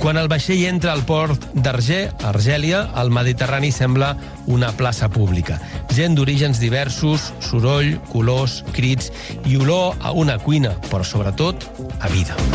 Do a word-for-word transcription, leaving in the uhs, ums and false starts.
Quan el vaixell entra al port d'Arger, Argèlia, el Mediterrani sembla una plaça pública. Gent d'orígens diversos, soroll, colors, crits i olor a una cuina, però sobretot a vida.